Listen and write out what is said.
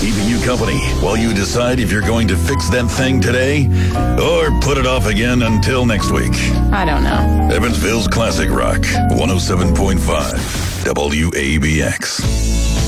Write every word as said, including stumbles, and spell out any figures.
keeping you company while you decide if you're going to fix that thing today or put it off again until next week. I don't know. Evansville's Classic Rock, one oh seven point five W A B X.